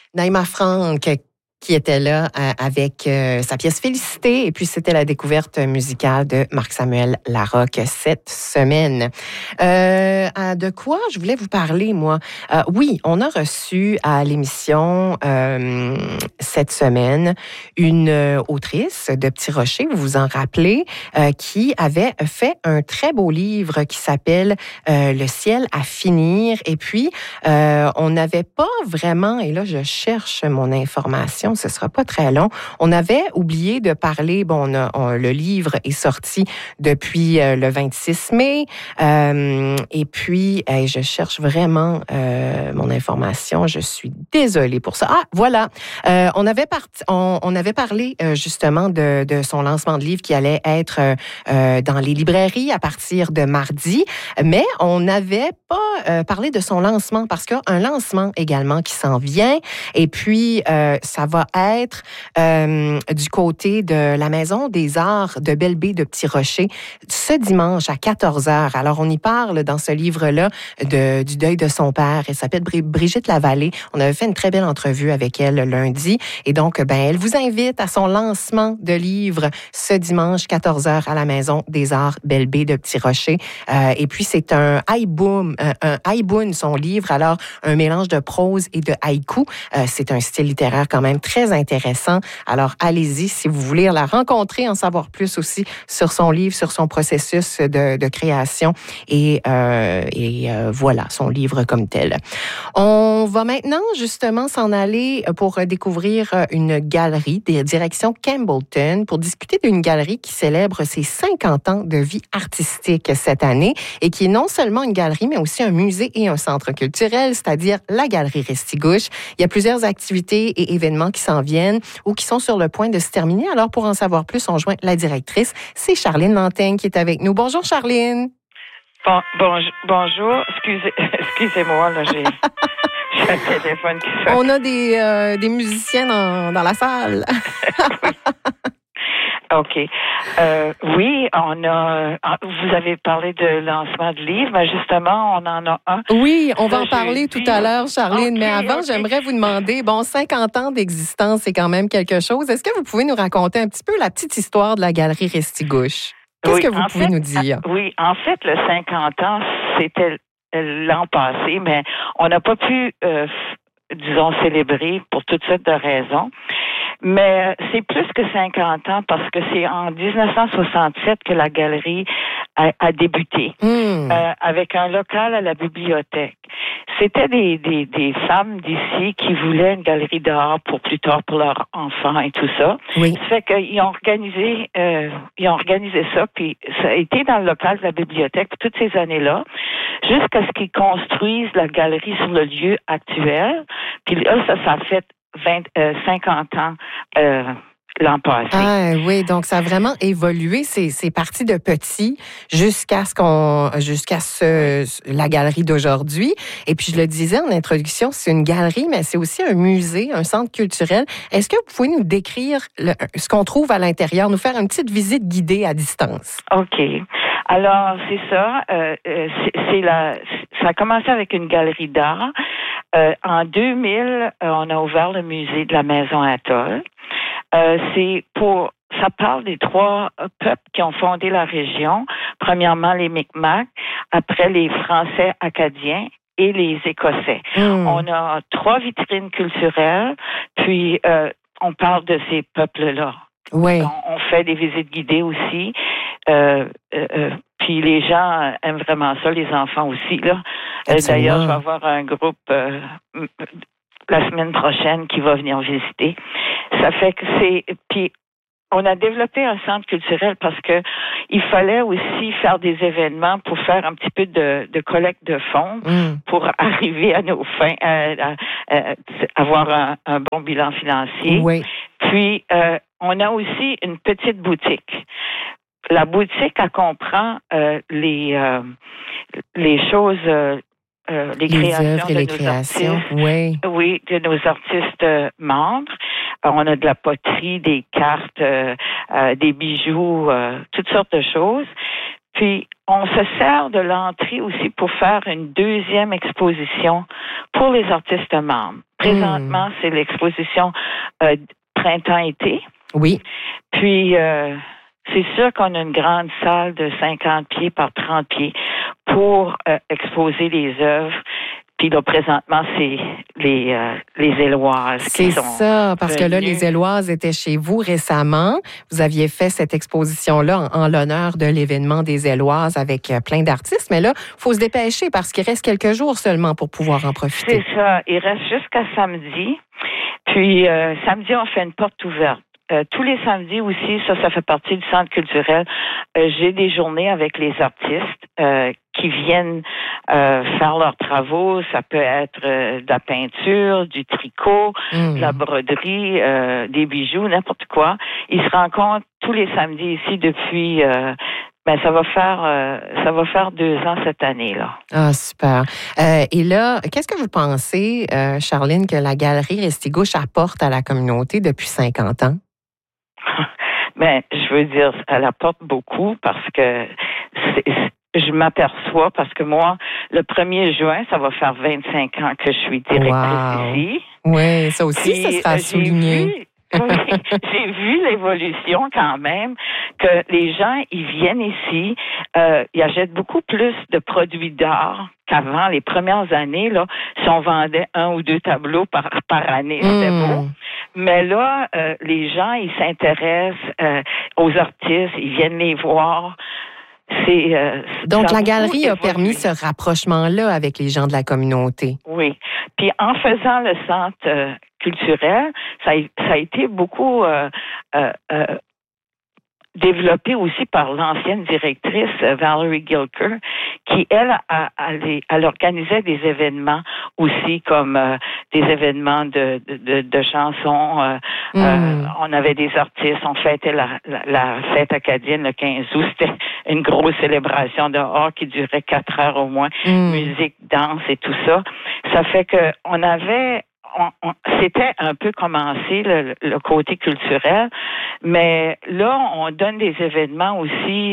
Naïma Franck qui était là avec sa pièce Félicité. Et puis, c'était la découverte musicale de Marc-Samuel Larocque cette semaine. De quoi je voulais vous parler, moi? Oui, on a reçu à l'émission cette semaine une autrice de Petit Rocher, vous vous en rappelez, qui avait fait un très beau livre qui s'appelle Le ciel à finir. Et puis, on n'avait pas vraiment, et là, je cherche mon information, ce sera pas très long. On avait oublié de parler, le livre est sorti depuis le 26 mai, et puis, je cherche vraiment mon information, je suis désolée pour ça. Ah, voilà, on avait parlé justement de son lancement de livre qui allait être dans les librairies à partir de mardi, mais on n'avait pas parlé de son lancement parce qu'il y a un lancement également qui s'en vient, et puis ça va être du côté de la Maison des Arts de Belle-Baie de Petit Rocher ce dimanche à 14h. Alors, on y parle dans ce livre-là du deuil de son père. Elle s'appelle Brigitte Lavallée. On avait fait une très belle entrevue avec elle lundi. Et donc, elle vous invite à son lancement de livre ce dimanche 14h à la Maison des Arts Belle-Baie de Petit Rocher. Et puis, c'est un haïboun, son livre. Alors, un mélange de prose et de haïku. C'est un style littéraire quand même très intéressant. Alors, allez-y si vous voulez la rencontrer, en savoir plus aussi sur son livre, sur son processus de création et voilà, son livre comme tel. On va maintenant justement s'en aller pour découvrir une galerie des directions Campbellton pour discuter d'une galerie qui célèbre ses 50 ans de vie artistique cette année et qui est non seulement une galerie, mais aussi un musée et un centre culturel, c'est-à-dire la Galerie Restigouche. Il y a plusieurs activités et événements qui s'en viennent ou qui sont sur le point de se terminer. Alors, pour en savoir plus, on joint la directrice. C'est Charline Lantaigne qui est avec nous. Bonjour, Charline. Bonjour. Excusez-moi, là, j'ai un téléphone qui sonne. On a des musiciens dans la salle. OK. Oui, vous avez parlé de lancement de livres, mais justement, on en a un. Oui, on va en parler tout à l'heure, Charline. Okay, mais avant, j'aimerais vous demander, 50 ans d'existence, c'est quand même quelque chose. Est-ce que vous pouvez nous raconter un petit peu la petite histoire de la Galerie Restigouche? Qu'est-ce que vous pouvez nous dire? Oui, en fait, le 50 ans, c'était l'an passé, mais on n'a pas pu, disons, célébrer pour toutes sortes de raisons. Mais c'est plus que 50 ans parce que c'est en 1967 que la galerie a débuté avec un local à la bibliothèque. C'était des femmes d'ici qui voulaient une galerie d'art pour plus tard pour leurs enfants et tout ça. Oui. Ça fait qu'ils ont organisé ça, puis ça a été dans le local de la bibliothèque toutes ces années-là, jusqu'à ce qu'ils construisent la galerie sur le lieu actuel. Puis là, ça a fait 50 ans l'an passé. Ah oui, donc ça a vraiment évolué. C'est parti de petit jusqu'à la galerie d'aujourd'hui. Et puis je le disais en introduction, c'est une galerie, mais c'est aussi un musée, un centre culturel. Est-ce que vous pouvez nous décrire ce qu'on trouve à l'intérieur, nous faire une petite visite guidée à distance? OK. Alors, c'est ça. Ça a commencé avec une galerie d'art. En 2000, on a ouvert le musée de la Maison Atoll. Ça parle des trois peuples qui ont fondé la région. Premièrement, les Micmacs, après les Français acadiens et les Écossais. On a 3 vitrines culturelles, puis on parle de ces peuples-là. Oui. On fait des visites guidées aussi. Puis les gens aiment vraiment ça, les enfants aussi, là. D'ailleurs, je vais avoir un groupe la semaine prochaine qui va venir visiter. Ça fait que puis on a développé un centre culturel parce que il fallait aussi faire des événements pour faire un petit peu de collecte de fonds pour arriver à nos fins, avoir un bon bilan financier. Oui. Puis on a aussi une petite boutique. La boutique, elle comprend les choses, les créations œuvres et de les nos créations. artistes. Oui. Oui, de nos artistes membres. On a de la poterie, des cartes, des bijoux, toutes sortes de choses. Puis, on se sert de l'entrée aussi pour faire une deuxième exposition pour les artistes membres. Présentement, c'est l'exposition printemps-été. Oui. Puis, c'est sûr qu'on a une grande salle de 50 pieds par 30 pieds pour exposer les œuvres. Puis là, présentement, c'est les Éloises qui sont C'est ça, parce que là, venues. les Éloises étaient chez vous récemment. Vous aviez fait cette exposition-là en l'honneur de l'événement des Éloises avec plein d'artistes. Mais là, il faut se dépêcher parce qu'il reste quelques jours seulement pour pouvoir en profiter. C'est ça. Il reste jusqu'à samedi. Puis, samedi, on fait une porte ouverte. Tous les samedis aussi, ça fait partie du centre culturel. J'ai des journées avec les artistes qui viennent faire leurs travaux. Ça peut être de la peinture, du tricot, de la broderie, des bijoux, n'importe quoi. Ils se rencontrent tous les samedis ici depuis... ça va faire 2 ans cette année-là. Ah, super. Et là, qu'est-ce que vous pensez, Charline, que la Galerie Restigouche apporte à la communauté depuis 50 ans? Je veux dire, elle apporte beaucoup parce que je m'aperçois, parce que moi, le 1er juin, ça va faire 25 ans que je suis directrice ici. Oui, ça aussi, ça sera souligné. J'ai vu l'évolution quand même, que les gens, ils viennent ici, ils achètent beaucoup plus de produits d'art qu'avant. Les premières années, là, si on vendait 1 ou 2 tableaux par année, c'était beau. Mais là, les gens, ils s'intéressent aux artistes, ils viennent les voir. Donc, la galerie a permis ce rapprochement-là avec les gens de la communauté. Oui. Puis, en faisant le centre culturel, ça a été beaucoup développé aussi par l'ancienne directrice Valerie Gilker, qui, elle organisait des événements aussi, comme des événements de chansons. On avait des artistes, on fêtait la fête acadienne le 15 août. C'était une grosse célébration dehors qui durait 4 heures au moins. Musique, danse et tout ça. Ça fait que on avait... c'était un peu commencé le côté culturel, mais là, on donne des événements aussi,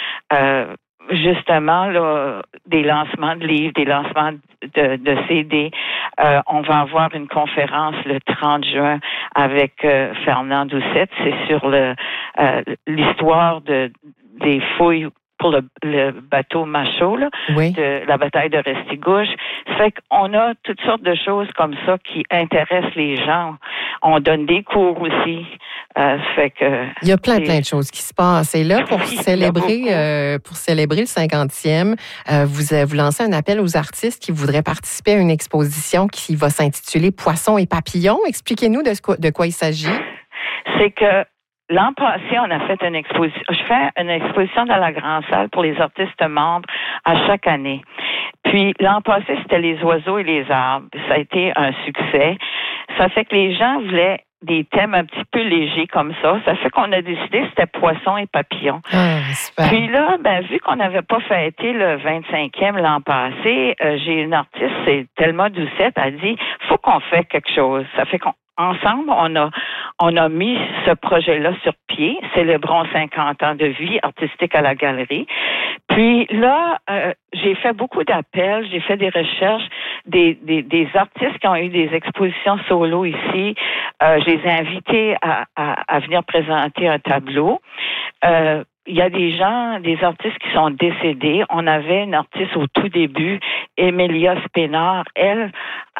justement, là, des lancements de livres, des lancements de CD. On va avoir une conférence le 30 juin avec Fernand Doucette. C'est sur l'histoire des fouilles pour le bateau Machaut, là, de la bataille de Restigouche. Ça fait qu'on a toutes sortes de choses comme ça qui intéressent les gens. On donne des cours aussi. Ça fait que il y a plein de choses qui se passent. Et là, pour célébrer le 50e, vous lancez un appel aux artistes qui voudraient participer à une exposition qui va s'intituler Poissons et papillons. Expliquez-nous de quoi il s'agit. C'est que l'an passé, on a fait une exposition. Je fais une exposition dans la grande salle pour les artistes membres à chaque année. Puis l'an passé, c'était les oiseaux et les arbres. Ça a été un succès. Ça fait que les gens voulaient des thèmes un petit peu légers comme ça. Ça fait qu'on a décidé c'était poissons et papillons. Puis là, vu qu'on n'avait pas fêté le 25e l'an passé, j'ai une artiste, c'est Thelma Doucette, elle dit faut qu'on fasse quelque chose. Ça fait qu'ensemble, on a mis ce projet-là sur pied, célébrons 50 ans de vie artistique à la galerie. Puis là, j'ai fait beaucoup d'appels, j'ai fait des recherches, des artistes qui ont eu des expositions solo ici. Je les ai invités à venir présenter un tableau. Il y a des artistes qui sont décédés. On avait une artiste au tout début, Emilia Spénard. Elle,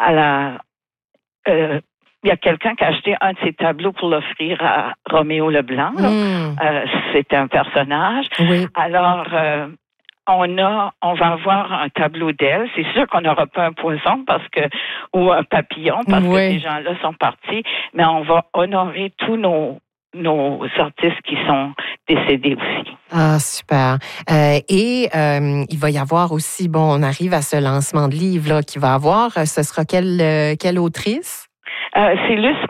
il y a quelqu'un qui a acheté un de ses tableaux pour l'offrir à Roméo Leblanc. C'est un personnage. Oui. Alors, on va avoir un tableau d'elle. C'est sûr qu'on n'aura pas un poisson ou un papillon parce que ces gens-là sont partis, mais on va honorer tous nos artistes qui sont décédés aussi. Ah, super. Et il va y avoir aussi, on arrive à ce lancement de livre là qu'il va avoir. Ce sera quelle autrice? C'est Luce